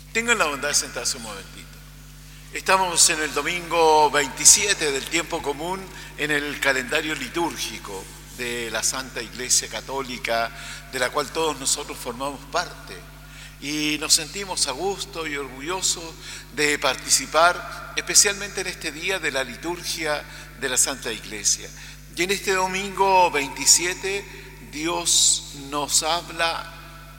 Tengan la bondad de sentarse un momentito. Estamos en el domingo 27 del tiempo común en el calendario litúrgico de la Santa Iglesia Católica, de la cual todos nosotros formamos parte. Y nos sentimos a gusto y orgullosos de participar, especialmente en este día de la liturgia de la Santa Iglesia. Y en este domingo 27, Dios nos habla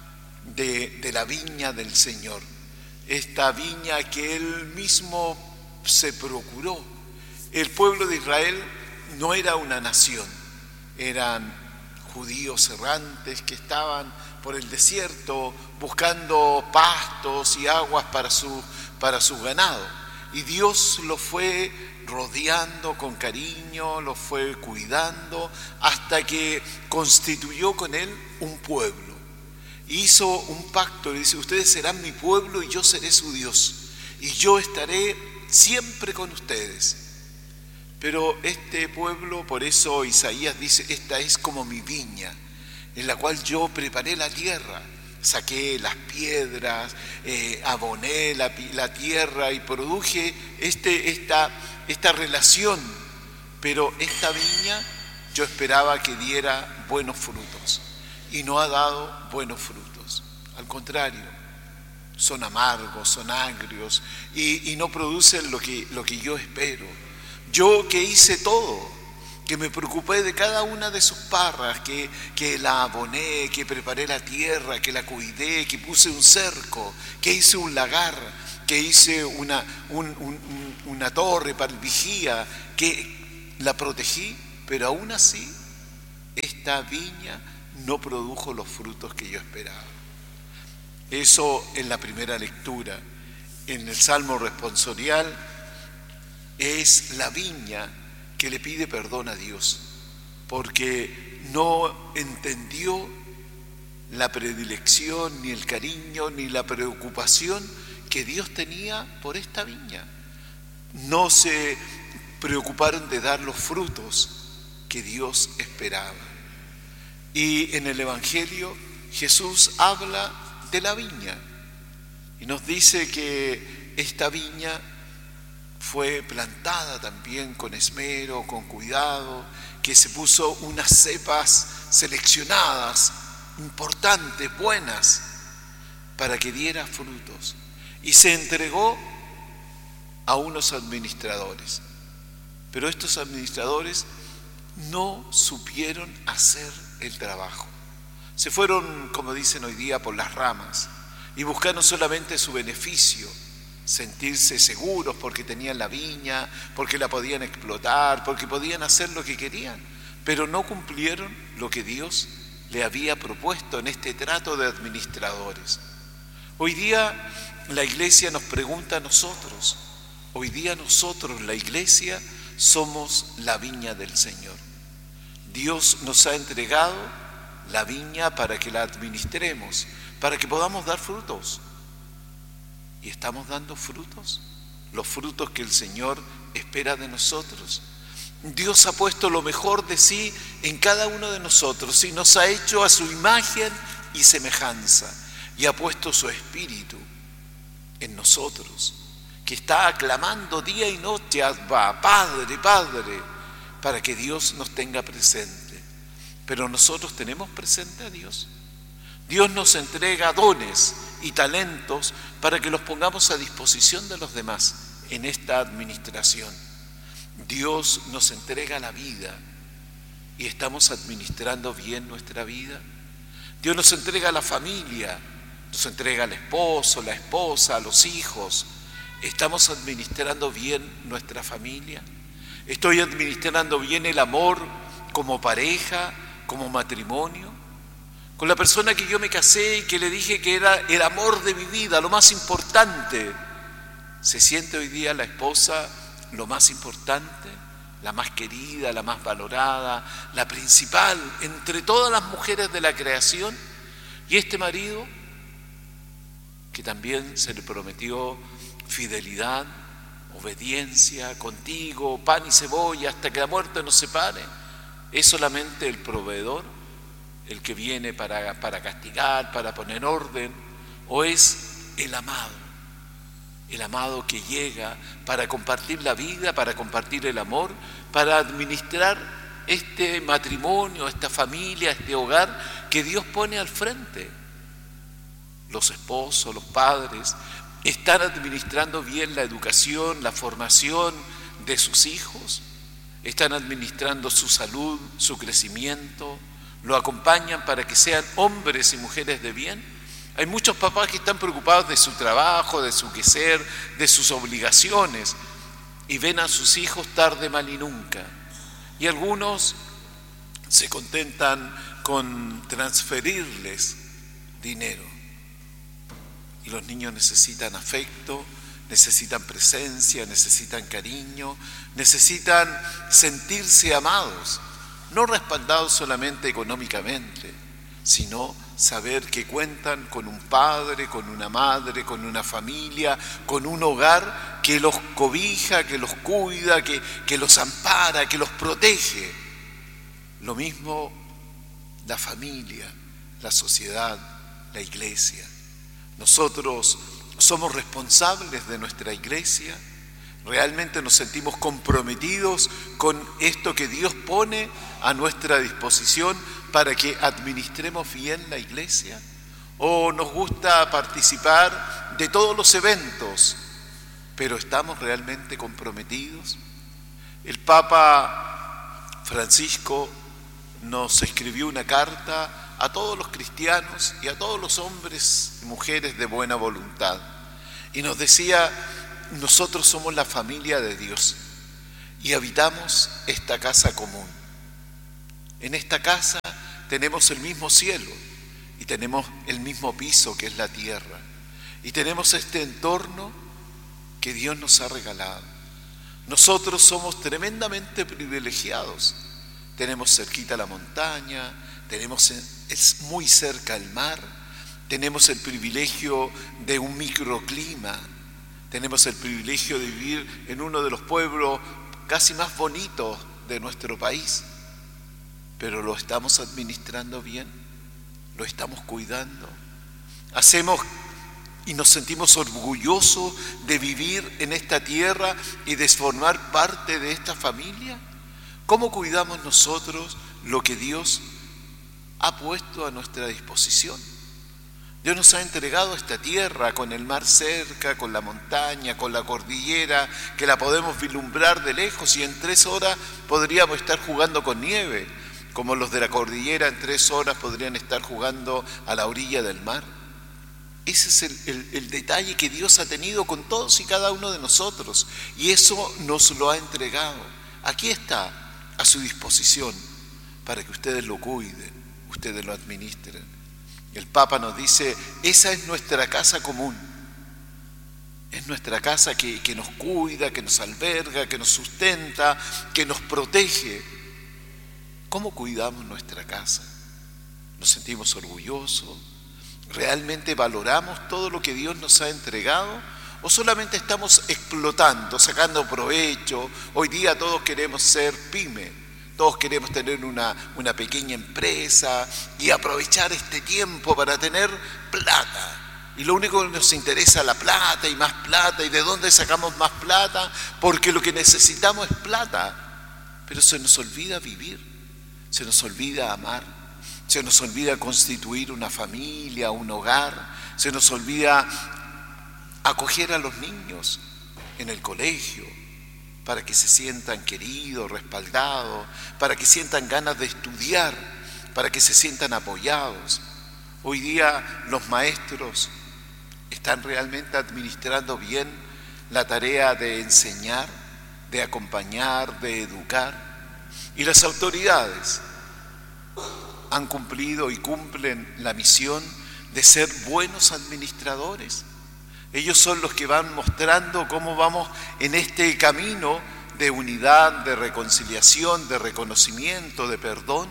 de la viña del Señor. Esta viña que Él mismo se procuró. El pueblo de Israel no era una nación, eran judíos errantes que estaban por el desierto buscando pastos y aguas para su ganado. Y Dios los fue rodeando con cariño, los fue cuidando hasta que constituyó con Él un pueblo. Hizo un pacto, le dice: ustedes serán mi pueblo y yo seré su Dios, y yo estaré siempre con ustedes. Pero este pueblo, por eso Isaías dice: esta es como mi viña, en la cual yo preparé la tierra, saqué las piedras, aboné la tierra y produje esta relación. Pero esta viña yo esperaba que diera buenos frutos, y no ha dado buenos frutos. Al contrario, son amargos, son agrios y no producen lo que yo espero. Yo que hice todo, que me preocupé de cada una de sus parras, que la aboné, que preparé la tierra, que la cuidé, que puse un cerco, que hice un lagar, que hice una torre para el vigía, que la protegí, pero aún así esta viña no produjo los frutos que yo esperaba. Eso en la primera lectura. En el Salmo responsorial es la viña que le pide perdón a Dios, porque no entendió la predilección, ni el cariño, ni la preocupación que Dios tenía por esta viña. No se preocuparon de dar los frutos que Dios esperaba. Y en el Evangelio Jesús habla de la viña y nos dice que esta viña fue plantada también con esmero, con cuidado, que se puso unas cepas seleccionadas, importantes, buenas, para que diera frutos. Y se entregó a unos administradores. Pero estos administradores no supieron hacer el trabajo. Se fueron, como dicen hoy día, por las ramas y buscaron solamente su beneficio, sentirse seguros porque tenían la viña, porque la podían explotar, porque podían hacer lo que querían, pero no cumplieron lo que Dios le había propuesto en este trato de administradores. Hoy día la Iglesia nos pregunta a nosotros, hoy día nosotros, la Iglesia, somos la viña del Señor. Dios nos ha entregado la viña para que la administremos, para que podamos dar frutos. ¿Y estamos dando frutos? Los frutos que el Señor espera de nosotros. Dios ha puesto lo mejor de sí en cada uno de nosotros y nos ha hecho a su imagen y semejanza, y ha puesto su Espíritu en nosotros, que está aclamando día y noche: Abba, Padre, Padre, para que Dios nos tenga presente. Pero nosotros tenemos presente a Dios. Dios nos entrega dones y talentos para que los pongamos a disposición de los demás en esta administración. Dios nos entrega la vida y estamos administrando bien nuestra vida. Dios nos entrega la familia, nos entrega al esposo, la esposa, a los hijos. ¿Estamos administrando bien nuestra familia? ¿Estoy administrando bien el amor como pareja, como matrimonio? Con la persona que yo me casé y que le dije que era el amor de mi vida, lo más importante, ¿se siente hoy día la esposa lo más importante, la más querida, la más valorada, la principal entre todas las mujeres de la creación? Y este marido, que también se le prometió fidelidad, obediencia, contigo, pan y cebolla, hasta que la muerte nos separe, ¿es solamente el proveedor, el que viene para castigar, para poner orden, o es el amado, el amado que llega para compartir la vida, para compartir el amor, para administrar este matrimonio, esta familia, este hogar que Dios pone al frente. Los esposos, los padres, ¿están administrando bien la educación, la formación de sus hijos? ¿Están administrando su salud, su crecimiento? ¿Lo acompañan para que sean hombres y mujeres de bien? Hay muchos papás que están preocupados de su trabajo, de su quehacer, de sus obligaciones, y ven a sus hijos tarde, mal y nunca. Y algunos se contentan con transferirles dinero. Y los niños necesitan afecto, necesitan presencia, necesitan cariño, necesitan sentirse amados, no respaldados solamente económicamente, sino saber que cuentan con un padre, con una madre, con una familia, con un hogar que los cobija, que los cuida, que los ampara, que los protege. Lo mismo la familia, la sociedad, la iglesia. Nosotros somos responsables de nuestra iglesia, realmente nos sentimos comprometidos con esto que Dios pone a nuestra disposición para que administremos bien la iglesia, o nos gusta participar de todos los eventos, pero ¿estamos realmente comprometidos? El Papa Francisco nos escribió una carta a todos los cristianos y a todos los hombres y mujeres de buena voluntad, y nos decía: nosotros somos la familia de Dios y habitamos esta casa común. En esta casa tenemos el mismo cielo y tenemos el mismo piso que es la tierra, y tenemos este entorno que Dios nos ha regalado. Nosotros somos tremendamente privilegiados. Tenemos cerquita la montaña, tenemos muy cerca el mar, tenemos el privilegio de un microclima, tenemos el privilegio de vivir en uno de los pueblos casi más bonitos de nuestro país. Pero ¿lo estamos administrando bien? ¿Lo estamos cuidando? ¿Hacemos y nos sentimos orgullosos de vivir en esta tierra y de formar parte de esta familia? ¿Cómo cuidamos nosotros lo que Dios ha puesto a nuestra disposición? Dios nos ha entregado esta tierra con el mar cerca, con la montaña, con la cordillera, que la podemos vislumbrar de lejos, y en 3 horas podríamos estar jugando con nieve, como los de la cordillera en 3 horas podrían estar jugando a la orilla del mar. Ese es el detalle que Dios ha tenido con todos y cada uno de nosotros, y eso nos lo ha entregado. Aquí está, a su disposición, para que ustedes lo cuiden, ustedes lo administren. El Papa nos dice: esa es nuestra casa común, es nuestra casa que nos cuida, que nos alberga, que nos sustenta, que nos protege. ¿Cómo cuidamos nuestra casa? ¿Nos sentimos orgullosos? ¿Realmente valoramos todo lo que Dios nos ha entregado? ¿O solamente estamos explotando, sacando provecho? Hoy día todos queremos ser pyme. Todos queremos tener una pequeña empresa y aprovechar este tiempo para tener plata. Y lo único que nos interesa es la plata, y de dónde sacamos más plata, porque lo que necesitamos es plata. Pero se nos olvida vivir, se nos olvida amar, se nos olvida constituir una familia, un hogar, se nos olvida acoger a los niños en el colegio, para que se sientan queridos, respaldados, para que sientan ganas de estudiar, para que se sientan apoyados. Hoy día los maestros están realmente administrando bien la tarea de enseñar, de acompañar, de educar. Y las autoridades han cumplido y cumplen la misión de ser buenos administradores. Ellos son los que van mostrando cómo vamos en este camino de unidad, de reconciliación, de reconocimiento, de perdón.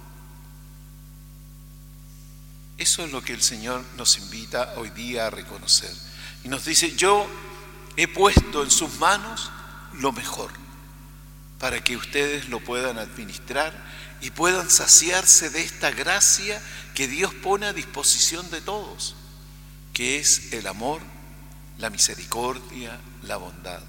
Eso es lo que el Señor nos invita hoy día a reconocer. Y nos dice: yo he puesto en sus manos lo mejor, para que ustedes lo puedan administrar y puedan saciarse de esta gracia que Dios pone a disposición de todos, que es el amor, la misericordia, la bondad.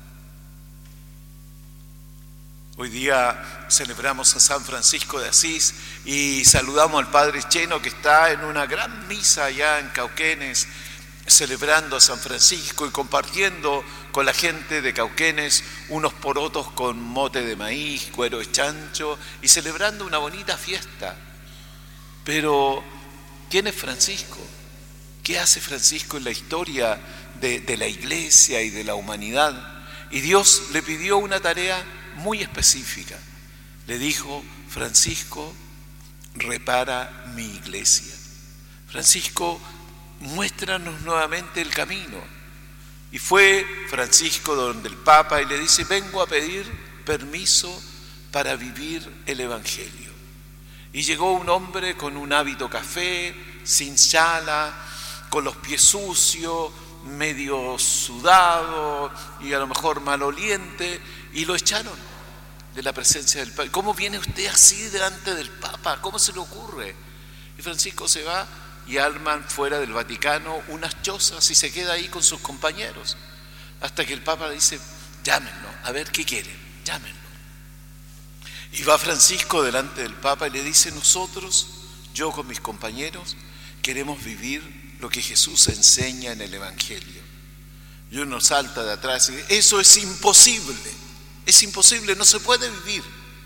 Hoy día celebramos a San Francisco de Asís y saludamos al Padre Cheno, que está en una gran misa allá en Cauquenes, celebrando a San Francisco y compartiendo con la gente de Cauquenes unos porotos con mote de maíz, cuero de chancho, y celebrando una bonita fiesta. Pero, ¿quién es Francisco? ¿Qué hace Francisco en la historia de la iglesia y de la humanidad? Y Dios le pidió una tarea muy específica. Le dijo: Francisco, repara mi iglesia. Francisco, muéstranos nuevamente el camino. Y fue Francisco donde el Papa y le dice: vengo a pedir permiso para vivir el Evangelio. Y llegó un hombre con un hábito café, sin chala, con los pies sucios, medio sudado y a lo mejor maloliente, y lo echaron de la presencia del Papa. ¿Cómo viene usted así delante del Papa? ¿Cómo se le ocurre? Y Francisco se va y arman fuera del Vaticano unas chozas y se queda ahí con sus compañeros, hasta que el Papa le dice: llámenlo, a ver qué quieren, llámenlo. Y va Francisco delante del Papa y le dice: nosotros, yo con mis compañeros, queremos vivir lo que Jesús enseña en el Evangelio. Y uno salta de atrás y dice: eso es imposible, no se puede vivir.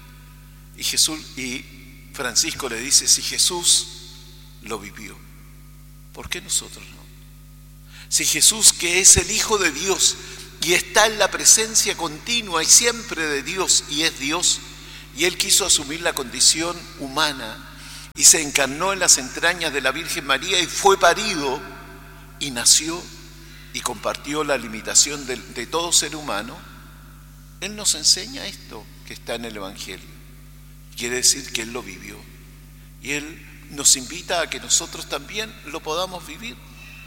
Y Francisco le dice: si Jesús lo vivió, ¿por qué nosotros no? Si Jesús, que es el Hijo de Dios y está en la presencia continua y siempre de Dios y es Dios, y Él quiso asumir la condición humana y se encarnó en las entrañas de la Virgen María y fue parido y nació y compartió la limitación de todo ser humano, Él nos enseña esto que está en el Evangelio. Quiere decir que Él lo vivió y Él nos invita a que nosotros también lo podamos vivir.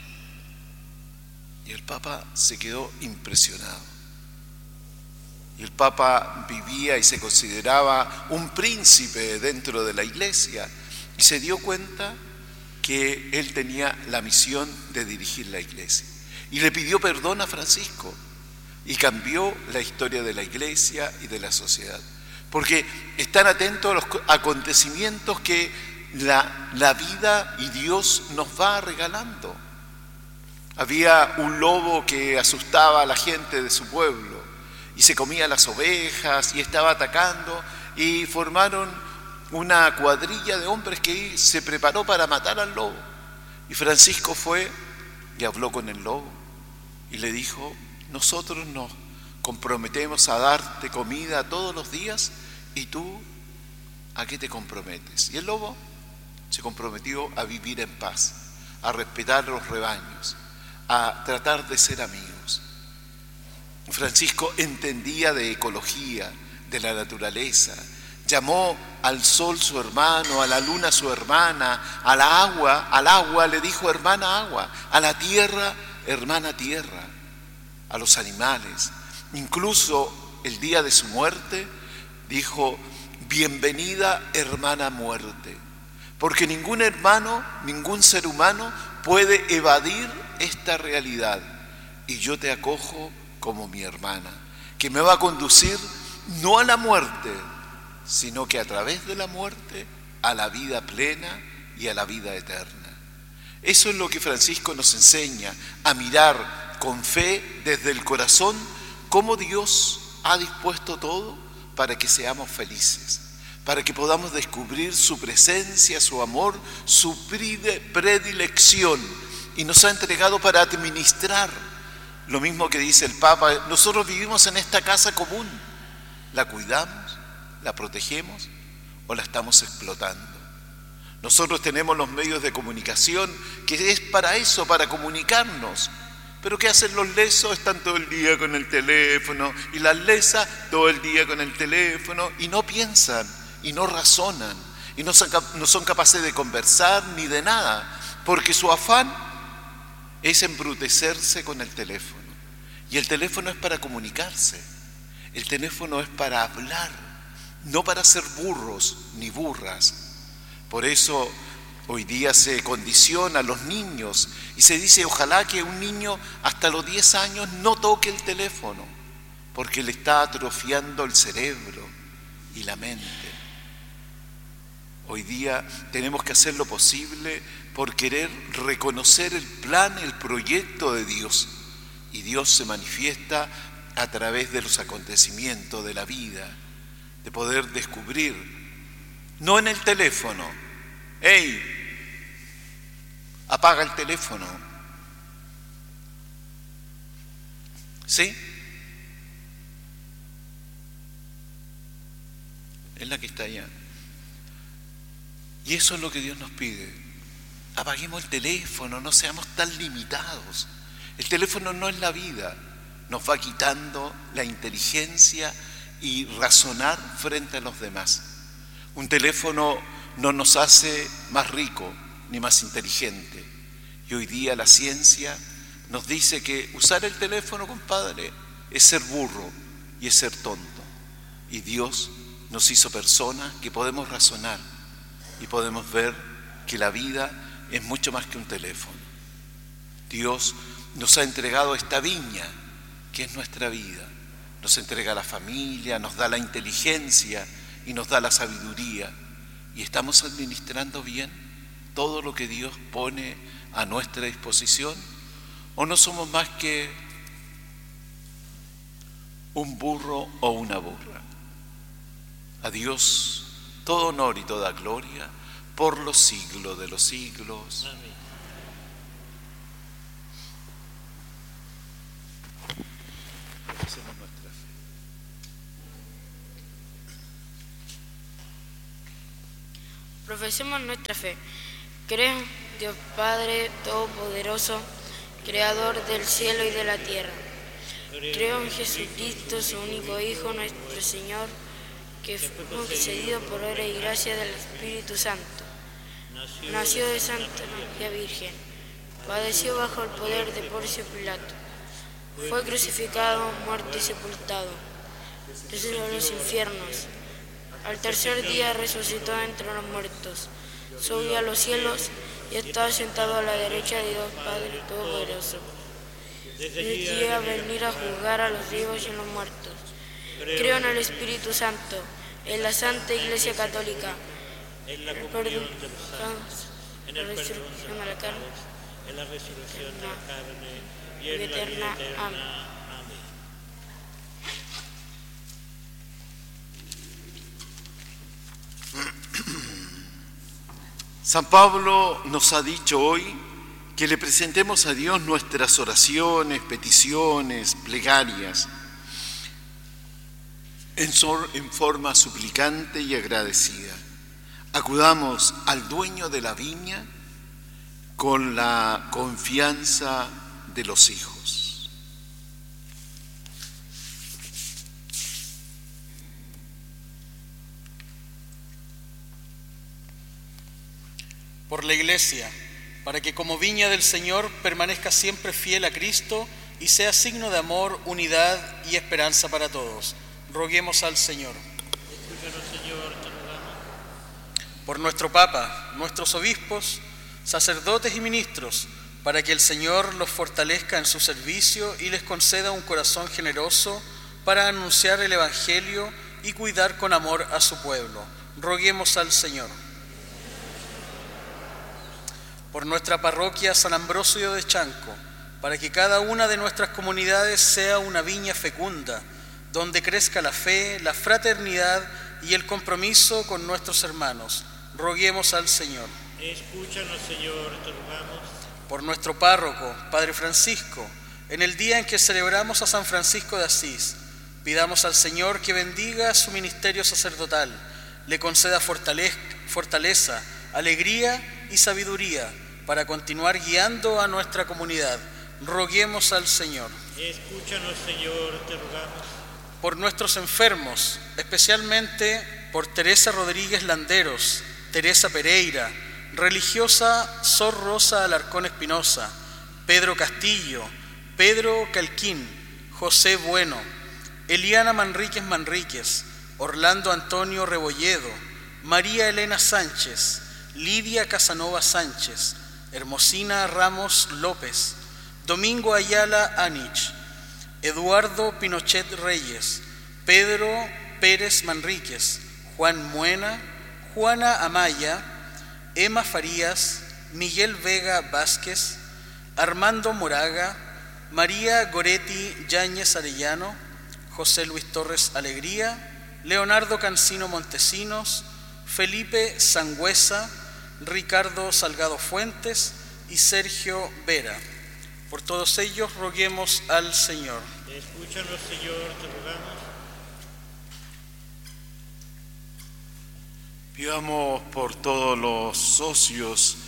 Y el Papa se quedó impresionado. Y el Papa vivía y se consideraba un príncipe dentro de la iglesia y se dio cuenta que él tenía la misión de dirigir la iglesia. Y le pidió perdón a Francisco y cambió la historia de la iglesia y de la sociedad. Porque están atentos a los acontecimientos que la vida y Dios nos va regalando. Había un lobo que asustaba a la gente de su pueblo y se comía las ovejas y estaba atacando, y formaron una cuadrilla de hombres que se preparó para matar al lobo. Y Francisco fue y habló con el lobo y le dijo: nosotros nos comprometemos a darte comida todos los días, y tú, ¿a qué te comprometes? Y el lobo se comprometió a vivir en paz, a respetar los rebaños, a tratar de ser amigos. Francisco entendía de ecología, de la naturaleza. Llamó al sol su hermano, a la luna su hermana, al agua le dijo hermana agua, a la tierra hermana tierra, a los animales. Incluso el día de su muerte dijo: bienvenida hermana muerte, porque ningún hermano, ningún ser humano puede evadir esta realidad, y yo te acojo como mi hermana, que me va a conducir no a la muerte, sino que a través de la muerte a la vida plena y a la vida eterna. Eso es lo que Francisco nos enseña, a mirar con fe desde el corazón cómo Dios ha dispuesto todo para que seamos felices, para que podamos descubrir su presencia, su amor, su predilección, y nos ha entregado para administrar. Lo mismo que dice el Papa: nosotros vivimos en esta casa común, ¿la cuidamos, la protegemos o la estamos explotando? Nosotros tenemos los medios de comunicación, que es para eso, para comunicarnos. Pero ¿qué hacen los lesos? Están todo el día con el teléfono, y las lesas todo el día con el teléfono, y no piensan, y no razonan, y no son capaces de conversar ni de nada, porque su afán es embrutecerse con el teléfono. Y el teléfono es para comunicarse, el teléfono es para hablar, no para ser burros ni burras. Por eso Hoy día se condiciona a los niños y se dice, ojalá que un niño hasta los 10 años no toque el teléfono, porque le está atrofiando el cerebro y la mente. Hoy día tenemos que hacer lo posible por querer reconocer el plan, el proyecto de Dios. Y Dios se manifiesta a través de los acontecimientos de la vida, de poder descubrir, no en el teléfono. ¡Ey! Apaga el teléfono. ¿Sí? Es la que está allá. Y eso es lo que Dios nos pide. Apaguemos el teléfono, no seamos tan limitados. El teléfono no es la vida. Nos va quitando la inteligencia y razonar frente a los demás. Un teléfono no nos hace más rico ni más inteligente. Y hoy día la ciencia nos dice que usar el teléfono, compadre, es ser burro y es ser tonto. Y Dios nos hizo personas que podemos razonar y podemos ver que la vida es mucho más que un teléfono. Dios nos ha entregado esta viña, que es nuestra vida. Nos entrega la familia, nos da la inteligencia y nos da la sabiduría. ¿Y estamos administrando bien todo lo que Dios pone a nuestra disposición? ¿O no somos más que un burro o una burra? A Dios todo honor y toda gloria por los siglos de los siglos. Amén. Profesemos nuestra fe. Profesemos nuestra fe. Creo en Dios Padre Todopoderoso, Creador del cielo y de la tierra. Creo en Jesucristo, su único Hijo, nuestro Señor, que fue concedido por obra y gracia del Espíritu Santo. Nació de Santa María Virgen, padeció bajo el poder de Poncio Pilato, fue crucificado, muerto y sepultado, descendió a los infiernos. Al tercer día resucitó entre los muertos, subió a los cielos y está sentado a la derecha de Dios Padre Todopoderoso. Desde allí a venir a juzgar a los vivos y a los muertos. Creo en el Espíritu Santo, en la Santa Iglesia Católica, en la perdón de los pecados, en la resurrección de la carne, en la resurrección de la carne y en la vida eterna. Amén. San Pablo nos ha dicho hoy que le presentemos a Dios nuestras oraciones, peticiones, plegarias, en forma suplicante y agradecida. Acudamos al dueño de la viña con la confianza de los hijos. Por la Iglesia, para que como viña del Señor permanezca siempre fiel a Cristo y sea signo de amor, unidad y esperanza para todos. Roguemos al Señor. Escúchanos, Señor, te rogamos. Por nuestro Papa, nuestros obispos, sacerdotes y ministros, para que el Señor los fortalezca en su servicio y les conceda un corazón generoso para anunciar el Evangelio y cuidar con amor a su pueblo. Roguemos al Señor. Por nuestra parroquia San Ambrosio de Chanco, para que cada una de nuestras comunidades sea una viña fecunda, donde crezca la fe, la fraternidad y el compromiso con nuestros hermanos. Roguemos al Señor. Escúchanos, Señor, te rogamos. Por nuestro párroco, Padre Francisco, en el día en que celebramos a San Francisco de Asís, pidamos al Señor que bendiga su ministerio sacerdotal, le conceda fortaleza, alegría y sabiduría para continuar guiando a nuestra comunidad. Roguemos al Señor. Escúchanos, Señor, te rogamos. Por nuestros enfermos, especialmente por Teresa Rodríguez Landeros, Teresa Pereira, religiosa Sor Rosa Alarcón Espinosa, Pedro Castillo, Pedro Calquín, José Bueno, Eliana Manríquez, Orlando Antonio Rebolledo, María Elena Sánchez, Lidia Casanova Sánchez, Hermosina Ramos López, Domingo Ayala Anich, Eduardo Pinochet Reyes, Pedro Pérez Manríquez, Juan Muena, Juana Amaya, Emma Farías, Miguel Vega Vázquez, Armando Moraga, María Goretti Yáñez Arellano, José Luis Torres Alegría, Leonardo Cancino Montesinos, Felipe Sangüesa, Ricardo Salgado Fuentes y Sergio Vera. Por todos ellos roguemos al Señor. Escúchanos, Señor, te rogamos. Pidamos por todos los socios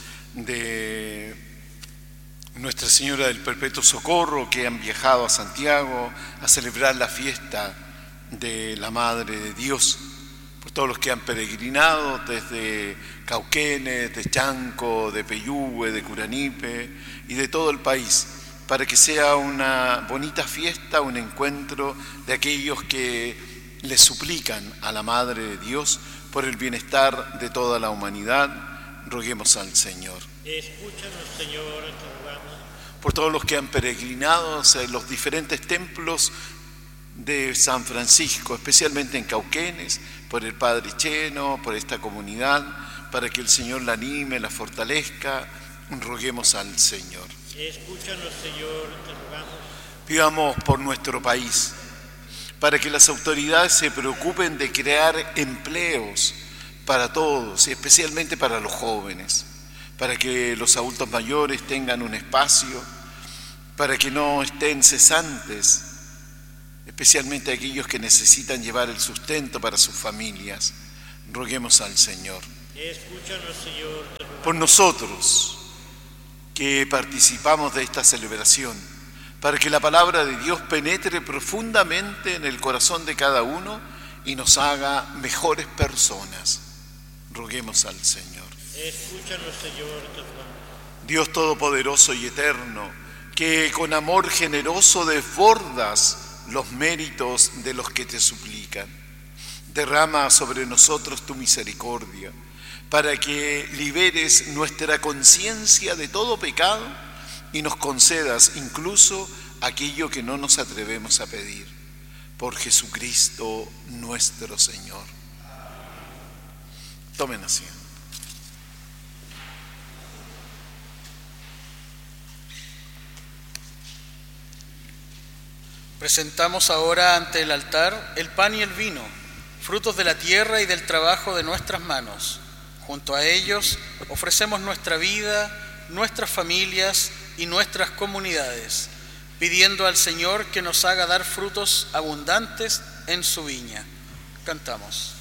de Nuestra Señora del Perpetuo Socorro que han viajado a Santiago a celebrar la fiesta de la Madre de Dios, por todos los que han peregrinado desde Cauquenes, de Chanco, de Peyúgue, de Curanipe y de todo el país, para que sea una bonita fiesta, un encuentro de aquellos que le suplican a la Madre de Dios por el bienestar de toda la humanidad. Roguemos al Señor. Escúchanos, Señor, te rogamos. Por todos los que han peregrinado en los diferentes templos de San Francisco, especialmente en Cauquenes, por el Padre Cheno, por esta comunidad, para que el Señor la anime, la fortalezca. Roguemos al Señor. Escúchanos, Señor, te rogamos. Pidamos por nuestro país, para que las autoridades se preocupen de crear empleos para todos y especialmente para los jóvenes, para que los adultos mayores tengan un espacio, para que no estén cesantes, especialmente aquellos que necesitan llevar el sustento para sus familias. Roguemos al Señor. Escúchanos, Señor, te rogamos. Por nosotros que participamos de esta celebración, para que la palabra de Dios penetre profundamente en el corazón de cada uno y nos haga mejores personas. Roguemos al Señor. Escúchanos, Señor, te rogamos. Dios Todopoderoso y Eterno, que con amor generoso desbordas los méritos de los que te suplican, derrama sobre nosotros tu misericordia, para que liberes nuestra conciencia de todo pecado y nos concedas incluso aquello que no nos atrevemos a pedir. Por Jesucristo nuestro Señor. Tomen asiento. Presentamos ahora ante el altar el pan y el vino, frutos de la tierra y del trabajo de nuestras manos. Junto a ellos ofrecemos nuestra vida, nuestras familias y nuestras comunidades, pidiendo al Señor que nos haga dar frutos abundantes en su viña. Cantamos.